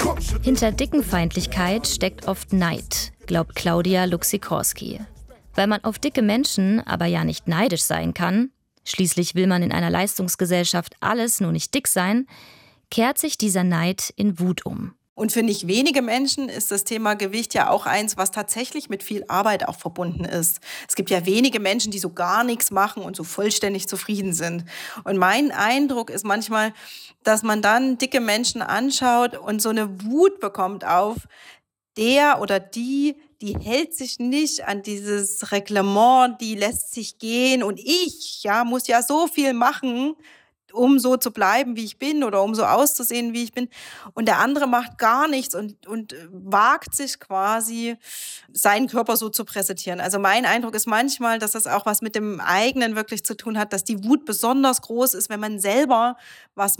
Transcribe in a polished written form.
Hinter Dickenfeindlichkeit steckt oft Neid, glaubt Claudia Luxikorski. Weil man auf dicke Menschen aber ja nicht neidisch sein kann, schließlich will man in einer Leistungsgesellschaft alles nur nicht dick sein, kehrt sich dieser Neid in Wut um. Und für nicht wenige Menschen ist das Thema Gewicht ja auch eins, was tatsächlich mit viel Arbeit auch verbunden ist. Es gibt ja wenige Menschen, die so gar nichts machen und so vollständig zufrieden sind. Und mein Eindruck ist manchmal, dass man dann dicke Menschen anschaut und so eine Wut bekommt auf der oder die hält sich nicht an dieses Reglement, die lässt sich gehen und ich, ja, muss ja so viel machen, um so zu bleiben, wie ich bin oder um so auszusehen, wie ich bin. Und der andere macht gar nichts und wagt sich quasi, seinen Körper so zu präsentieren. Also mein Eindruck ist manchmal, dass das auch was mit dem eigenen wirklich zu tun hat, dass die Wut besonders groß ist, wenn man selber was